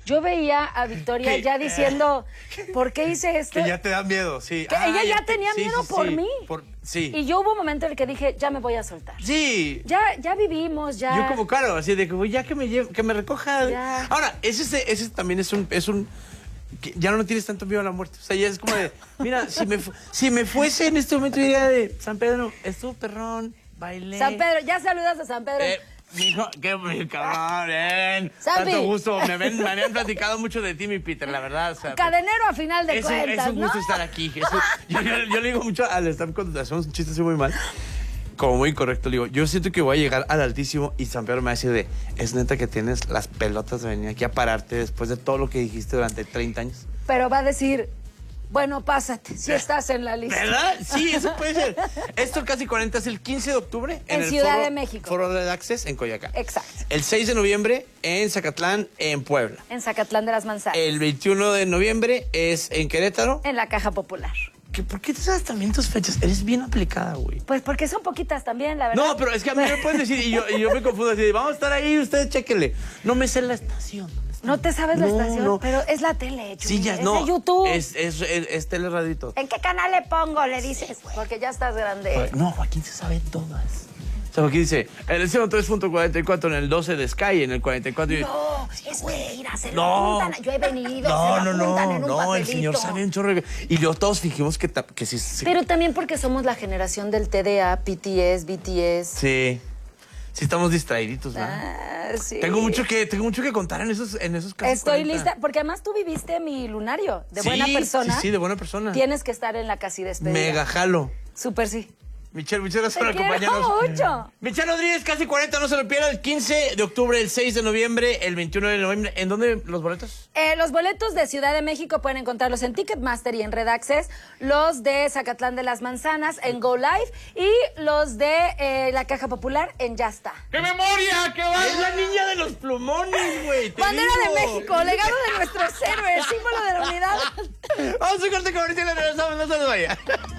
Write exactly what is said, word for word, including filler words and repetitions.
yo veía a Victoria ¿Qué? ya diciendo, ¿por qué hice esto? Que ya te da miedo, sí. Que Ah, ella ya te- tenía sí, miedo sí, por sí, mí. por- sí. Y yo hubo un momento en el que dije, ya me voy a soltar. Sí. Ya, ya vivimos, ya. Yo como claro, así de que güey, ya que me lleve, que me recoja. Ya. Ahora, ese, ese también es un, es un que ya no tienes tanto miedo a la muerte. O sea, ya es como de, mira, si me, fu- si me fuese en este momento diría de San Pedro, estuvo perrón, bailé. San Pedro, ya saludas a San Pedro. Eh, mijo, qué mi cabrón, ven. Sampi. Tanto gusto. Me, ven- me habían platicado mucho de ti, mi Peter, la verdad. O sea, Cadenero a final de es, un- cuentas, es un gusto ¿no? estar aquí. Es un- yo, yo- yo le digo mucho al staff cuando hacemos un chiste así muy mal. Como muy incorrecto, le digo, yo siento que voy a llegar al altísimo y San Pedro me va a decir de, es neta que tienes las pelotas de venir aquí a pararte después de todo lo que dijiste durante treinta años. Pero va a decir, bueno, pásate, si estás en la lista. ¿Verdad? Sí, eso puede ser. Esto casi cuarenta es el quince de octubre En el Ciudad foro, de México. Foro Red Access en Coyoacán. Exacto. El seis de noviembre en Zacatlán, en Puebla. En Zacatlán de las Manzanas. El veintiuno de noviembre es en Querétaro. En la Caja Popular. ¿Qué, ¿Por qué te sabes también tus fechas? Eres bien aplicada, güey. Pues porque son poquitas también, la verdad. No, pero es que a mí me pueden decir, y yo, y yo me confundo así, de, vamos a estar ahí, ustedes chéquenle. No me sé la estación. ¿Dónde está? No te sabes la No, estación, no. pero es la tele, Sí, ya, es no. de YouTube. Es, es, es, es tele, radio y todo. ¿En qué canal le pongo? Le dices. Porque ya estás grande. No, Joaquín se sabe todas. O sea, Joaquín dice, en el ciento tres punto cuarenta y cuatro, en el doce de Sky, en el cuarenta y cuatro... y- No, es mentira, se lo No. apuntan. Yo he venido, No, se no, lo apuntan no, en un no, el papelito. señor sabe un chorro. de- Y luego todos fingimos que, ta- que sí, sí. Pero también porque somos la generación del T D A, P T S, B T S. Sí. Sí estamos distraiditos, ¿verdad? Ah, sí. Tengo mucho que, tengo mucho que contar en esos, en esos casos. Estoy lista, porque además tú viviste mi lunario de Sí, buena persona. Sí, sí, de buena persona. Tienes que estar en la casi despedida. Mega jalo. Súper sí. Michelle, muchas gracias Te por quiero acompañarnos. mucho. Michelle Rodríguez, casi cuarenta, no se lo pierda. El quince de octubre, el seis de noviembre, el veintiuno de noviembre. ¿En dónde los boletos? Eh, los boletos de Ciudad de México pueden encontrarlos en Ticketmaster y en Red Access. Los de Zacatlán de las Manzanas en Go Live. Y los de eh, la Caja Popular en Ya Está. ¡Qué memoria! ¡Qué va! Es la niña de los plumones, güey. te Bandera digo. de México, legado de nuestros héroes, símbolo de la unidad. Vamos a corte comercial y regresamos. No se nos vaya.